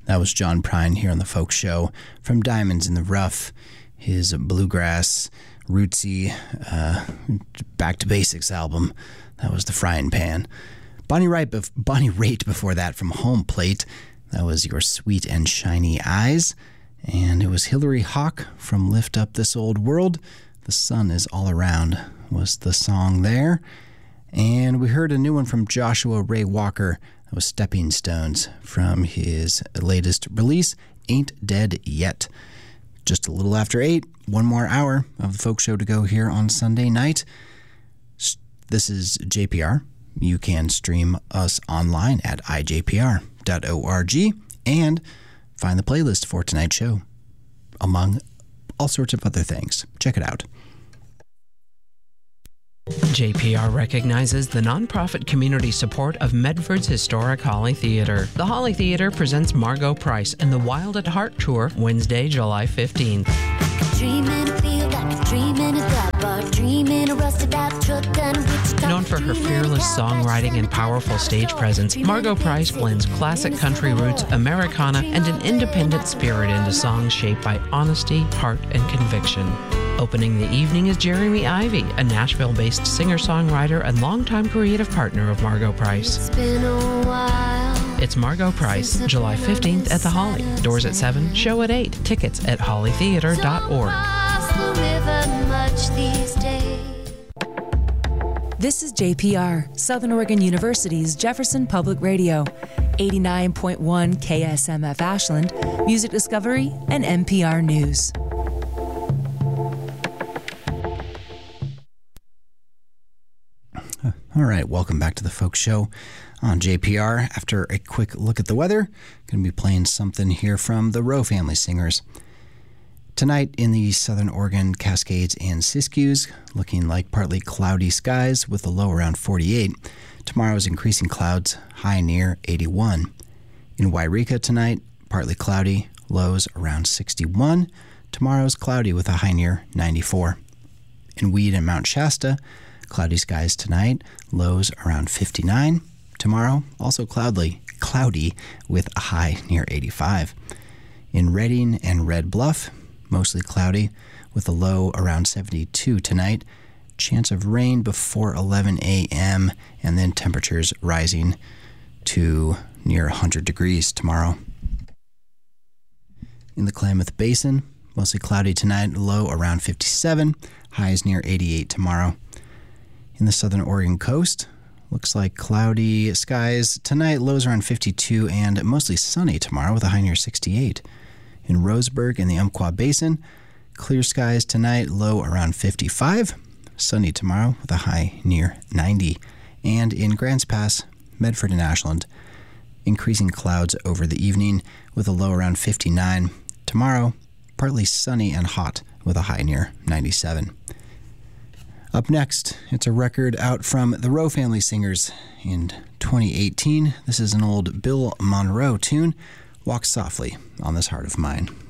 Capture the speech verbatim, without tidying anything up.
That was John Prine here on the Folk Show from Diamonds in the Rough, his bluegrass, rootsy, uh, back to basics album. That was The Frying Pan. Bonnie Raitt, bef- Bonnie Raitt before that from Home Plate. That was Your Sweet and Shiny Eyes. And it was Hillary Hawk from Lift Up This Old World. The Sun is All Around was the song there. And we heard a new one from Joshua Ray Walker. That was Stepping Stones from his latest release, Ain't Dead Yet. Just a little after eight, one more hour of the Folk Show to go here on Sunday night. This is J P R. You can stream us online at i j p r dot org and find the playlist for tonight's show, among all sorts of other things. Check it out. J P R recognizes the nonprofit community support of Medford's historic Holly Theater. The Holly Theater presents Margot Price and the Wild at Heart Tour Wednesday, July fifteenth. Known for her fearless songwriting and powerful stage presence, Margot Price blends classic country roots, Americana, and an independent spirit into songs shaped by honesty, heart, and conviction. Opening the evening is Jeremy Ivy, a Nashville-based singer-songwriter and longtime creative partner of Margot Price. It's been a while. It's Margot Price, July fifteenth at the Holly. Doors at seven, show at eight. Tickets at holly theater dot org. This is J P R, Southern Oregon University's Jefferson Public Radio, eighty-nine point one K S M F Ashland, Music Discovery, and N P R News. All right, welcome back to the Folk Show on J P R. After a quick look at the weather, going to be playing something here from the Rowe Family Singers. Tonight in the Southern Oregon Cascades and Siskiyous, looking like partly cloudy skies with a low around forty-eight. Tomorrow's increasing clouds, high near eighty-one. In Wairika tonight, partly cloudy, lows around sixty-one. Tomorrow's cloudy with a high near ninety-four. In Weed and Mount Shasta, cloudy skies tonight, lows around fifty-nine. Tomorrow, also cloudy, cloudy with a high near eighty-five. In Redding and Red Bluff, mostly cloudy with a low around seventy-two tonight. Chance of rain before eleven a.m. and then temperatures rising to near one hundred degrees tomorrow. In the Klamath Basin, mostly cloudy tonight, low around fifty-seven, highs near eighty-eight tomorrow. In the Southern Oregon coast, looks like cloudy skies tonight, lows around fifty-two, and mostly sunny tomorrow with a high near sixty-eight. In Roseburg and the Umpqua Basin, clear skies tonight, low around fifty-five, sunny tomorrow with a high near ninety. And in Grants Pass, Medford and Ashland, increasing clouds over the evening with a low around fifty-nine. Tomorrow, partly sunny and hot with a high near ninety-seven. Up next, it's a record out from the Rowe Family Singers in twenty eighteen. This is an old Bill Monroe tune, Walk Softly on This Heart of Mine.